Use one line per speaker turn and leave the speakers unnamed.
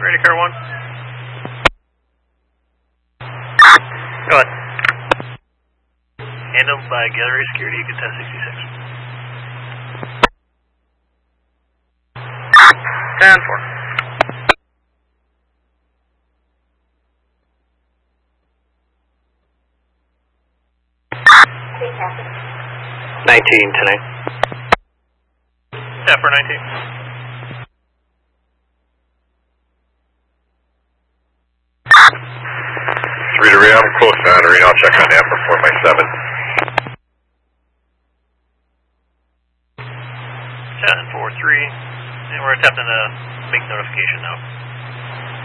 Ready, car 1. Go ahead. Handled by Gallery Security, you can test 66. 10-4.
Take traffic.
19 tonight. Yeah, for 19.
Rita Ray, I'm close to entering. I'll check on that before my 7.
10-4-3. And we're attempting to make notification now.